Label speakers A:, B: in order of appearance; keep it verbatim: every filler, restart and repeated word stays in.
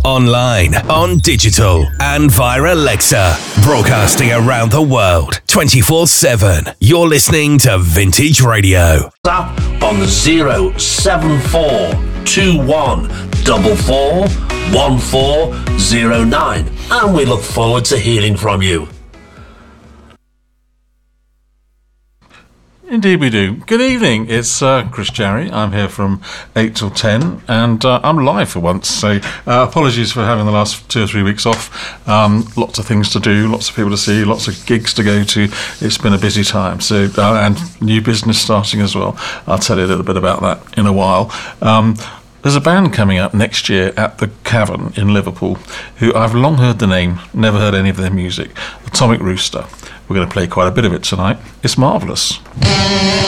A: online, on digital, and via Alexa. Broadcasting around the world, twenty-four seven. You're listening to Vintage Radio.
B: Up on zero seven four two one four four one four zero nine. And we look forward to hearing from you.
C: Indeed we do. Good evening, it's uh, Chris Jarry. I'm here from eight till ten, and uh, I'm live for once, so uh, apologies for having the last two or three weeks off. Um, lots of things to do, lots of people to see, lots of gigs to go to. It's been a busy time, so uh, and new business starting as well. I'll tell you a little bit about that in a while. Um, There's a band coming up next year at the Cavern in Liverpool who I've long heard the name, never heard any of their music. Atomic Rooster. We're going to play quite a bit of it tonight. It's marvellous.